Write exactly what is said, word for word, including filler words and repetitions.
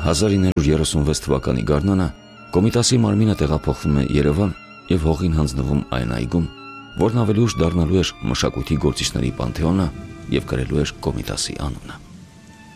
հազար ինը հարյուր երեսունվեց թվականի գարնանը Կոմիտասի մարմինը տեղափոխվում է Երևան եւ հողին հանձնվում այն այգում, որն ավելի ուշ դառնալու էր մշակույթի գործիչների պանթեոնը եւ կրելու էր Կոմիտասի անունը։